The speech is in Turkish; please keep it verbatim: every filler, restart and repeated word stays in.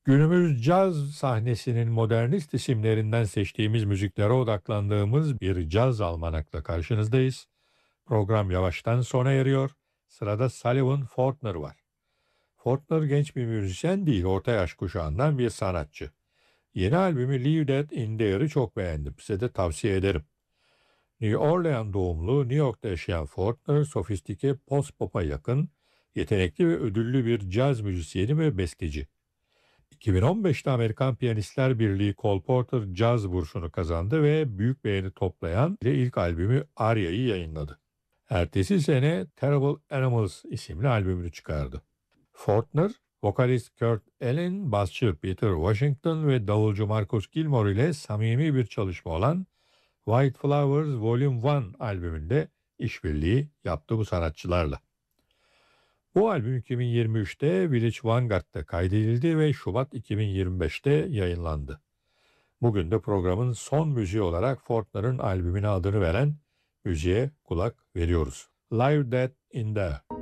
Günümüz caz sahnesinin modernist isimlerinden seçtiğimiz müziklere odaklandığımız bir caz almanakla karşınızdayız. Program yavaştan sona eriyor. Sırada Sullivan Fortner var. Fortner genç bir müzisyen değil, orta yaş kuşağından bir sanatçı. Yeni albümü Leave That in There'ı çok beğendim. Size de tavsiye ederim. New Orleans doğumlu New York'ta yaşayan Fortner, sofistike post-pop'a yakın, yetenekli ve ödüllü bir caz müzisyeni ve besteci. iki bin on beşte Amerikan Piyanistler Birliği Cole Porter Caz Bursu'nu kazandı ve büyük beğeni toplayan ile ilk albümü Aria'yı yayınladı. Ertesi sene Terrible Animals isimli albümünü çıkardı. Fortner, vokalist Kurt Allen, basçı Peter Washington ve davulcu Marcus Gilmore ile samimi bir çalışma olan White Flowers Volume bir albümünde işbirliği yaptı bu sanatçılarla. Bu albüm iki bin yirmi üçte Village Vanguard'da kaydedildi ve Şubat iki bin yirmi beşte yayınlandı. Bugün de programın son müziği olarak Fortner'ın albümüne adını veren müziğe kulak veriyoruz. Live That in There.